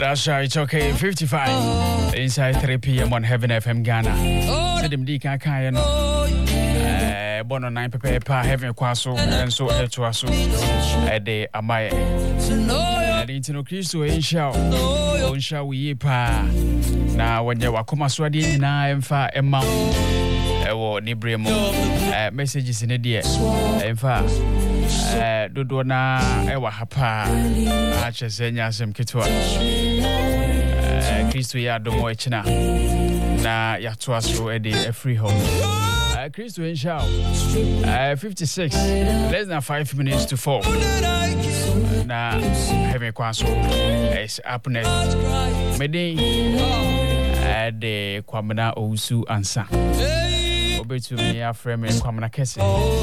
That's right, it's okay. 55 inside 3 p.m. on Heaven FM Ghana. Sedim di kaka no. Bono 9 pepe Heaven kwaso enso etwaso de amaye. Na intino Kristo ensha onsha wiye pa na wonye wakoma so ade nyina emfa emma ewo nibremo messages ne de emfa dodo na ewa hapa a chesenya asem kitwa Kristo ya domo echina na ya twaso de free home Kristo ensha 56 less than 5 minutes to 4 na Heaven kwaso is up next mede de kwamna ousu ansa obetu me aframe kwamna kese